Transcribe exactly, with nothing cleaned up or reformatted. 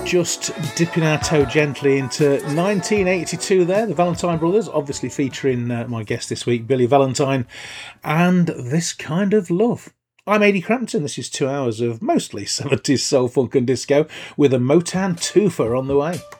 just dipping our toe gently into nineteen eighty-two there, the Valentine Brothers, obviously featuring uh, my guest this week, Billy Valentine, and This Kind of Love. I'm Ady Crampton. This is two hours of mostly seventies soul, funk and disco with a Motown twofer on the way.